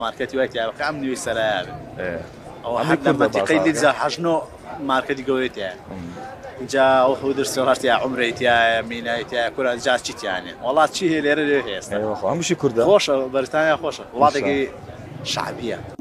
مارکەتی وای تیا بەکەم نوێی سەرایە ئەو هەمووی حەد لە کوردە منتیقەی بازاڕەکە؟ لیدزە حەژنۆ مارکەتی گەورەی تایە اینجا ئەو خودرسە هەستیا عومرەی تایە مینای تایە کورە جا چی تیانێ وڵات چی هەیە لێرە لێ هێستا هەمووشی کوردە خۆشە بەریتانیا خۆشە وڵاتێکی شعبیە